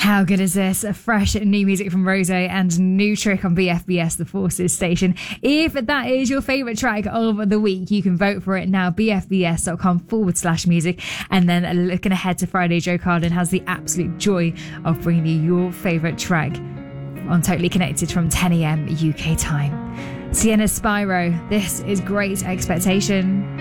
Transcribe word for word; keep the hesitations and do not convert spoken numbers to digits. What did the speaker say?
How good is this? A fresh new music from Rose and new trick on B F B S, the Forces station. If that is your favourite track of the week, you can vote for it now, bfbs.com forward slash music. And then looking ahead to Friday, Joe Carden has the absolute joy of bringing you your favourite track on Totally Connected from ten a.m. U K time. Sienna Spyro, this is Great Expectation.